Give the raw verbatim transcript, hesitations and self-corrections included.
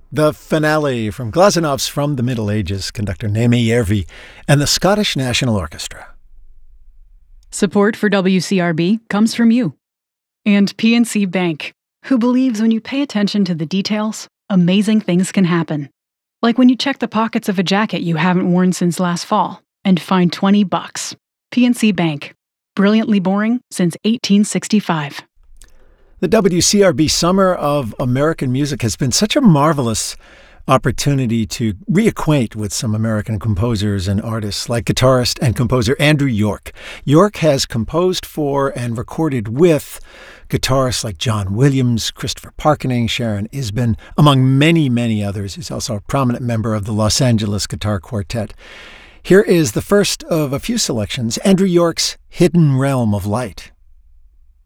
The finale from Glasenov's From the Middle Ages, conductor Naomi Järvi and the Scottish National Orchestra. Support for W C R B comes from you and P N C Bank, who believes when you pay attention to the details, amazing things can happen. Like when you check the pockets of a jacket you haven't worn since last fall and find twenty bucks. P N C Bank. Brilliantly boring since eighteen sixty-five. The W C R B Summer of American Music has been such a marvelous opportunity to reacquaint with some American composers and artists like guitarist and composer Andrew York. York has composed for and recorded with guitarists like John Williams, Christopher Parkening, Sharon Isbin, among many, many others. He's also a prominent member of the Los Angeles Guitar Quartet. Here is the first of a few selections, Andrew York's Hidden Realm of Light.